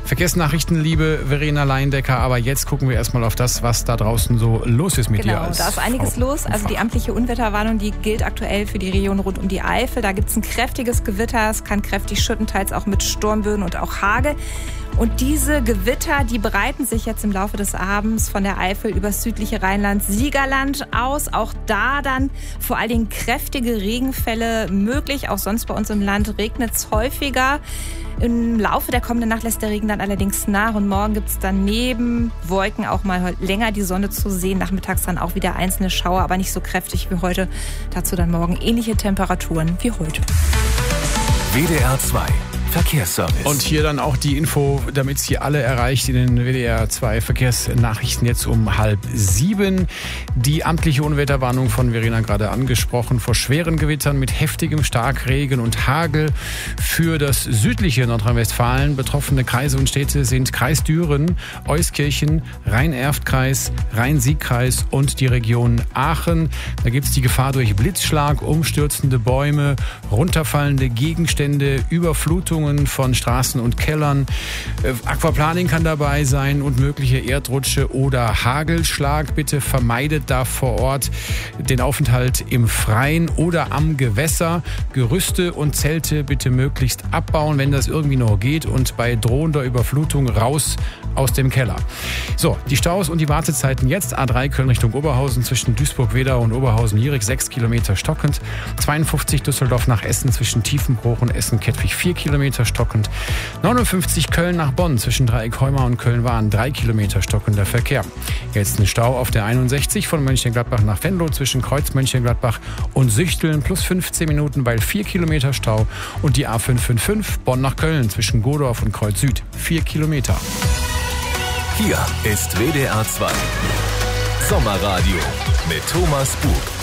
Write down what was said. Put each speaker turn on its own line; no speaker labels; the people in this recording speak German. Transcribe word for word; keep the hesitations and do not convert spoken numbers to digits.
Verkehrsnachrichten, liebe Verena Leindecker, aber jetzt gucken wir erstmal auf das, was da draußen so los ist mit
genau,
dir. Genau,
da ist einiges
Frau
los. Also die amtliche Unwetterwarnung, die gilt aktuell für die Region rund um die Eifel. Da gibt es ein kräftiges Gewitter, es kann kräftig schütten, teils auch mit Sturmböen und auch Hagel. Und diese Gewitter, die breiten sich jetzt im Laufe des Abends von der Eifel übers südliche Rheinland-Siegerland aus. Auch da dann vor allen Dingen kräftige Regenfälle möglich. Auch sonst bei uns im Land regnet es häufiger. Im Laufe der kommenden Nacht lässt der Regen dann allerdings nach und morgen gibt es dann neben Wolken auch mal länger die Sonne zu sehen. Nachmittags dann auch wieder einzelne Schauer, aber nicht so kräftig wie heute. Dazu dann morgen ähnliche Temperaturen wie heute.
W D R zwei Verkehrsservice.
Und hier dann auch die Info, damit Sie alle erreicht in den W D R zwei Verkehrsnachrichten jetzt um halb sieben. Die amtliche Unwetterwarnung von Verena gerade angesprochen vor schweren Gewittern mit heftigem Starkregen und Hagel für das südliche Nordrhein-Westfalen. Betroffene Kreise und Städte sind Kreis Düren, Euskirchen, Rhein-Erft-Kreis, Rhein-Sieg-Kreis und die Region Aachen. Da gibt es die Gefahr durch Blitzschlag, umstürzende Bäume, runterfallende Gegenstände, Überflutungen von Straßen und Kellern. Aquaplaning kann dabei sein und mögliche Erdrutsche oder Hagelschlag. Bitte vermeidet da vor Ort den Aufenthalt im Freien oder am Gewässer. Gerüste und Zelte bitte möglichst abbauen, wenn das irgendwie noch geht, und bei drohender Überflutung raus aus dem Keller. So, die Staus und die Wartezeiten jetzt. A drei Köln Richtung Oberhausen zwischen Duisburg-Wedau und Oberhausen-Lierig sechs Kilometer stockend. zweiundfünfzig Düsseldorf nach Essen zwischen Tiefenbruch und Essen-Kettwig vier Kilometer stockend. neunundfünfzig Köln nach Bonn zwischen Dreieck-Heumar und Köln-Wahn drei Kilometer stockender Verkehr. Jetzt ein Stau auf der einundsechzig von Mönchengladbach nach Venlo zwischen Kreuz Mönchengladbach und Süchteln plus fünfzehn Minuten, weil vier Kilometer Stau, und die A fünf fünf fünf Bonn nach Köln zwischen Godorf und Kreuz Süd vier Kilometer.
Hier ist W D R zwei Sommerradio mit Thomas Bug.